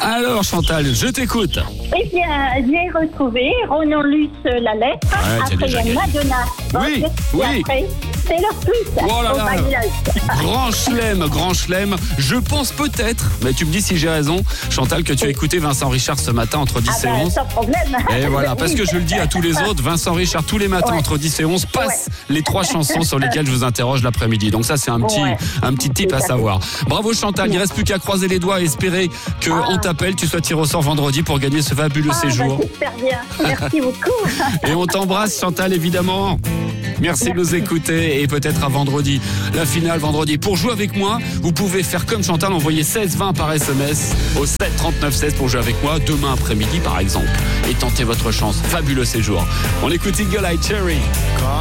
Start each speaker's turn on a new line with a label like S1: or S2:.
S1: Alors Chantal, je t'écoute.
S2: Eh bien, j'ai retrouvé Ronan Luce la lettre.
S1: Ouais,
S2: Après, il y a Madonna.
S1: Oui, oui.
S2: Et après, Taylor Swift.
S1: Oh là
S2: au
S1: là.
S2: Bangladesh.
S1: Grand chelem. Je pense peut-être, mais tu me dis si j'ai raison, Chantal, que tu as écouté Vincent Richard ce matin entre 10 et 11.
S2: Sans problème.
S1: Et voilà, parce que je le dis à tous les autres, Vincent Richard tous les matins entre 10 et 11 passe les 3 chansons sur lesquelles je vous interroge l'après-midi. Donc ça, c'est un petit tip à savoir. Bravo Chantal, il ne reste plus qu'à croiser les doigts et espérer qu'on t'appelle, tu sois tiré au sort vendredi pour gagner ce fabuleux séjour.
S2: Super bien, merci beaucoup.
S1: Et on t'embrasse Chantal, évidemment. Merci de nous écouter et peut-être à vendredi. La finale vendredi. Pour jouer avec moi, vous pouvez faire comme Chantal, envoyer 16-20 par SMS au 7 39 16 pour jouer avec moi demain après-midi par exemple. Et tenter votre chance. Fabuleux séjour. On écoute Eagle Eye Cherry.